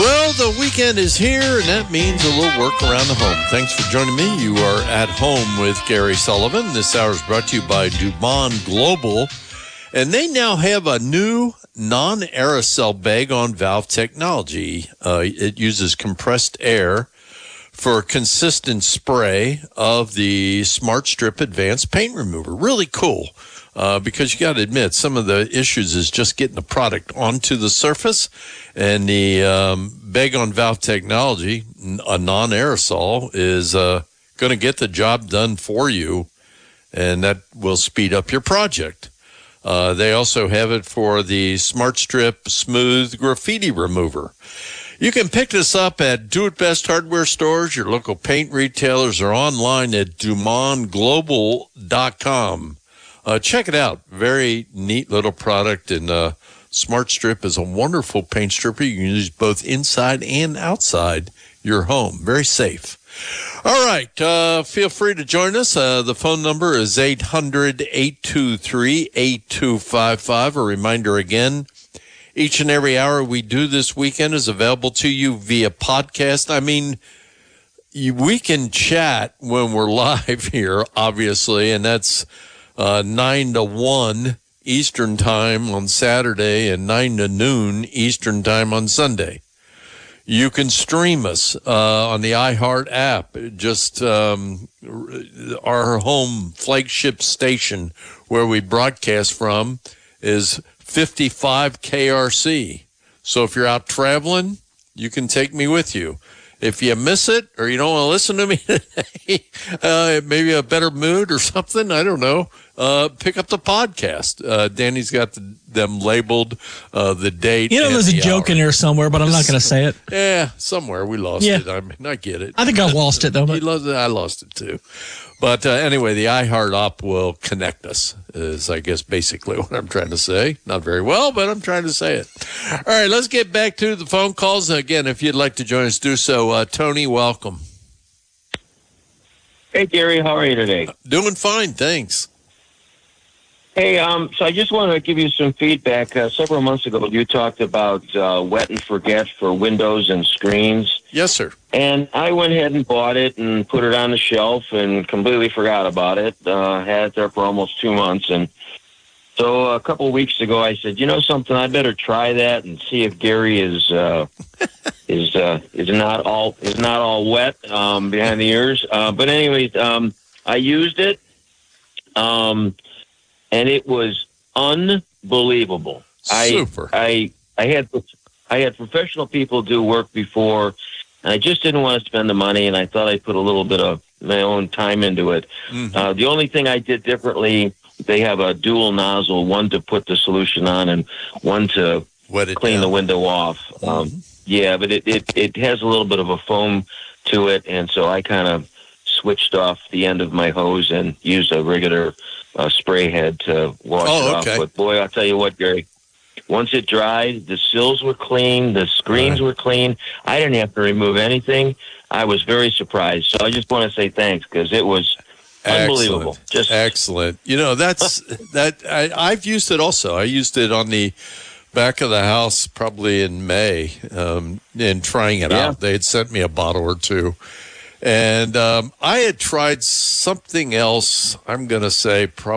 Well, the weekend is here, and that means a little work around the home. Thanks for joining me. You are at home with Gary Sullivan. This hour is brought to you by DuBond Global, and they now have a new non-aerosol bag-on-valve technology. It uses compressed air for consistent spray of the Smart Strip Advanced Paint Remover. Really cool. Because you got to admit, some of the issues is just getting the product onto the surface, and the bag-on-valve technology, a non-aerosol, is going to get the job done for you, and that will speed up your project. They also have it for the Smart Strip Smooth Graffiti Remover. You can pick this up at Do It Best hardware stores, your local paint retailers, or online at DuMondGlobal.com. Check it out. Very neat little product, and Smart Strip is a wonderful paint stripper. You can use both inside and outside your home. Very safe. All right. Feel free to join us. The phone number is 800-823-8255. A reminder again, each and every hour we do this weekend is available to you via podcast. I mean, we can chat when we're live here, obviously, and that's 9 to 1 Eastern time on Saturday and 9 to noon Eastern time on Sunday. You can stream us on the iHeart app. Just our home flagship station where we broadcast from is 55 KRC. So if you're out traveling, you can take me with you. If you miss it or you don't want to listen to me today, maybe a better mood or something, I don't know, pick up the podcast. Danny's got them labeled, the date. You know, there's a joke in there somewhere, but I'm not going to say it. Yeah, somewhere we lost it. I mean, I get it. I think I lost it, though. He lost it. I lost it, too. But anyway, the iHeart app will connect us, is, I guess, basically what I'm trying to say. Not very well, but I'm trying to say it. All right, let's get back to the phone calls. Again, if you'd like to join us, do so. Tony, welcome. Hey, Gary, how are you today? Doing fine, thanks. Hey, so I just want to give you some feedback. Several months ago, you talked about wet and forget for windows and screens. Yes, sir. And I went ahead and bought it and put it on the shelf and completely forgot about it. Had it there for almost 2 months. And so a couple of weeks ago, I said, you know something, I better try that and see if Gary is not all wet behind the ears. But anyways, I used it. And it was unbelievable. Super. I had professional people do work before, and I just didn't want to spend the money, and I thought I'd put a little bit of my own time into it. Mm-hmm. The only thing I did differently, they have a dual nozzle, one to put the solution on and one to clean the window off. Mm-hmm. Yeah, but it has a little bit of a foam to it, and so I kind of switched off the end of my hose and used a regular spray head to wash it off. But boy, I'll tell you what, Gary, once it dried, the sills were clean, the screens were clean. I didn't have to remove anything. I was very surprised. So I just want to say thanks because it was unbelievable. Just excellent. You know, I've used it also. I used it on the back of the house probably in May and trying it out. They had sent me a bottle or two. And I had tried something else, I'm going to say probably